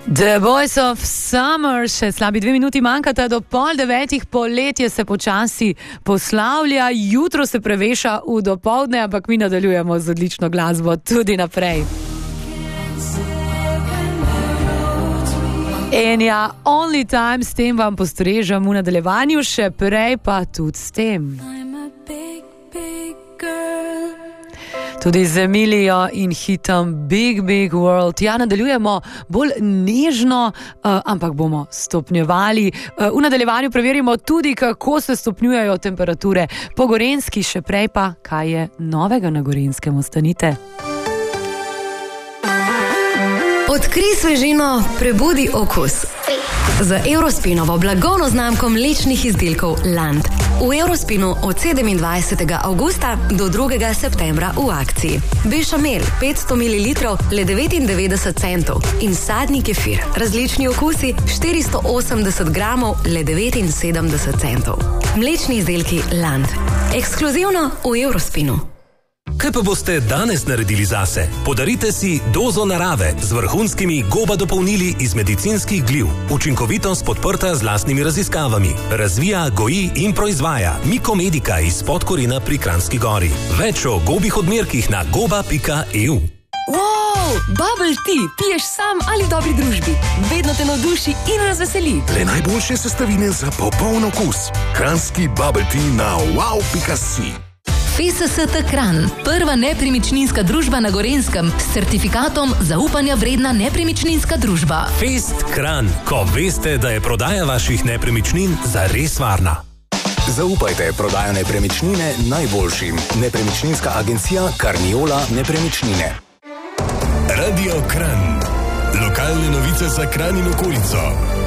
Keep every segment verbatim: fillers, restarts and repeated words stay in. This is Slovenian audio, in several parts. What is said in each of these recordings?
The Boys of Summer, še slabi dve minuti manjkata do pol devetih, poletje se počasi poslavlja, jutro se preveša v dopoldne, ampak mi nadaljujemo z odlično glasbo tudi naprej. Enja, Only Time, s tem vam postrežem v nadaljevanju, še prej pa tudi s tem. Tudi z Emilijo in hitom Big Big World. Ja, nadaljujemo bolj nežno, uh, ampak bomo stopnjevali. Uh, v nadaljevanju preverimo tudi, kako se stopnjujejo temperature po Gorenjski, še prej pa, kaj je novega na Gorenjskem. Ostanite. Odkrij svežino, prebudi okus. Z Eurospinovo blagovno znamko mlečnih izdelkov Land. V Eurospinu od sedemindvajsetega avgusta do drugega septembra v akciji. Bešamel petsto mililitrov le devetindevetdeset centov in sadni kefir, različni okusi štiristo osemdeset gramov le devetinsedemdeset centov. Mlečni izdelki Land. Ekskluzivno v Eurospinu. Kaj pa boste danes naredili zase? Podarite si dozo narave z vrhunskimi goba dopolnili iz medicinskih gliv. Učinkovitost podprta z lastnimi raziskavami. Razvija, goji in proizvaja Mikomedika iz Podkorina pri Kranjski Gori. Več o gobih odmerkih na goba pika e u. Wow, bubble tea, piješ sam ali dobri družbi. Vedno te navduši in razveseli. Le najboljše sestavine za popoln okus. Kranjski bubble tea na wow pika si. F S S T Kranj, prva nepremičninska družba na Gorenjskem s certifikatom zaupanja vredna nepremičninska družba. Fest Kranj, ko veste, da je prodaja vaših nepremičnin zares varna. Zaupajte prodajo nepremičnine najboljšim. Nepremičninska agencija Karniola Nepremičnine. Radio Kranj. Lokalne novice za Kranj in okolico.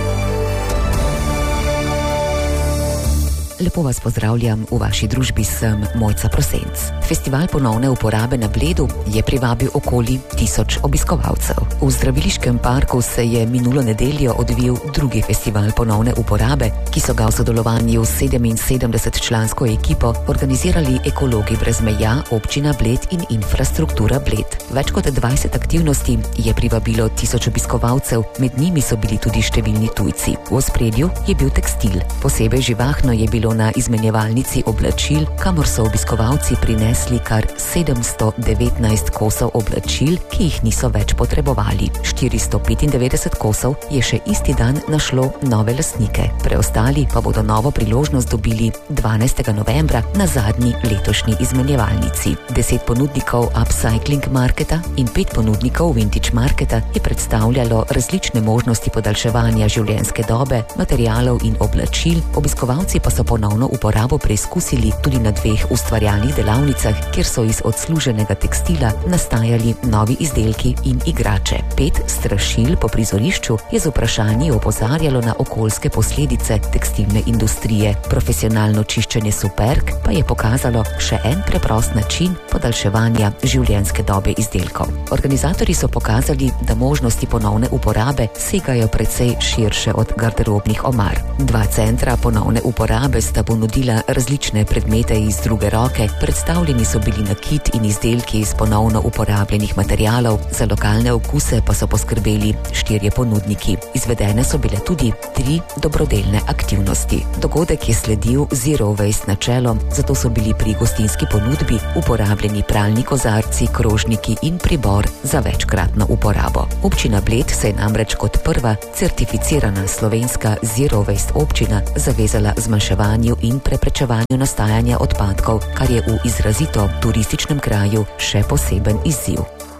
Lepo vas pozdravljam, v vaši družbi sem Mojca Prosenc. Festival ponovne uporabe na Bledu je privabil okoli tisoč obiskovalcev. V zdraviliškem parku se je minulo nedeljo odvil drugi festival ponovne uporabe, ki so ga v sodelovanju s sedeminsedemdesetčlansko ekipo organizirali Ekologi brez meja, občina Bled in infrastruktura Bled. Več kot dvajset aktivnosti je privabilo tisoč obiskovalcev, med njimi so bili tudi številni tujci. V ospredju je bil tekstil. Posebej živahno je bilo na izmenjevalnici oblačil, kamor so obiskovalci prinesli kar sedemsto devetnajst kosov oblačil, ki jih niso več potrebovali. štiristo petindevetdeset kosov je še isti dan našlo nove lastnike. Preostali pa bodo novo priložnost dobili dvanajstega novembra na zadnji letošnji izmenjevalnici. Deset ponudnikov upcycling marketa in pet ponudnikov vintage marketa je predstavljalo različne možnosti podaljševanja življenjske dobe, materialov in oblačil, obiskovalci pa so ponovno uporabo preizkusili tudi na dveh ustvarjalnih delavnicah, kjer so iz odsluženega tekstila nastajali novi izdelki in igrače. Pet strašil po prizorišču je z vprašanji opozarjalo na okoljske posledice tekstilne industrije. Profesionalno čiščenje superg pa je pokazalo še en preprost način podaljševanja življenjske dobe izdelkov. Organizatorji so pokazali, da možnosti ponovne uporabe segajo precej širše od garderobnih omar. Dva centra ponovne uporabe sta ponudila različne predmete iz druge roke, predstavljeni so bili nakit in izdelki iz ponovno uporabljenih materialov, za lokalne okuse pa so poskrbeli štirje ponudniki. Izvedene so bile tudi tri dobrodelne aktivnosti. Dogodek je sledil zero waste načelom, zato so bili pri gostinski ponudbi uporabljeni pralni kozarci, krožniki in pribor za večkratno uporabo. Občina Bled se je namreč kot prva certificirana slovenska zero waste občina zavezala zmanjševanju in preprečevanju nastajanja odpadkov, kar je v izrazito turističnem kraju še poseben izziv.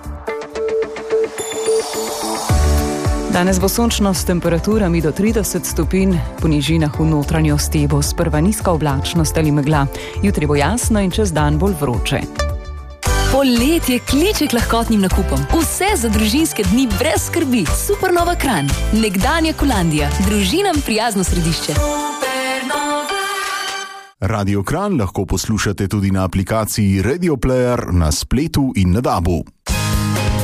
Danes bo sončno s temperaturami do trideset stopinj, po nižinah v notranjosti bo sprva nizka oblačnost ali megla, jutri bo jasno in čez dan bolj vroče. Poletje kliče k lahkotnim nakupom. Vse za družinske dni brez skrbi. Supernova Kranj, nekdanja Kolandija, družinam prijazno središče. Radio Kranj lahko poslušate tudi na aplikaciji Radio Player na spletu in na dabu.